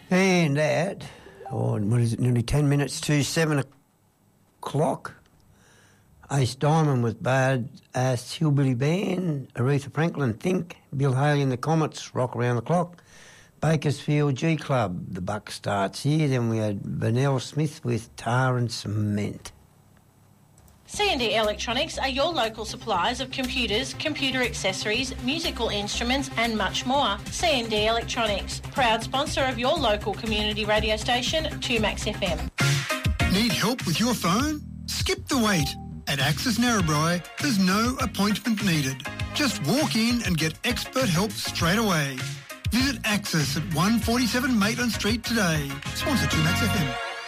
And at, what is it, nearly 10 minutes to 7 o'clock, Ace Diamond with Bad Ass Hillbilly Band, Aretha Franklin, Think, Bill Haley and the Comets, Rock Around the Clock, Bakersfield G Club, The Buck Starts Here. Then we had Vanell Smith with Tar and Cement. C&D Electronics are your local suppliers of computers, computer accessories, musical instruments and much more. C&D Electronics, proud sponsor of your local community radio station, 2Max FM. Need help with your phone? Skip the wait. At Access Narrabri, there's no appointment needed. Just walk in and get expert help straight away. Visit Access at 147 Maitland Street today. Sponsor 2Max FM.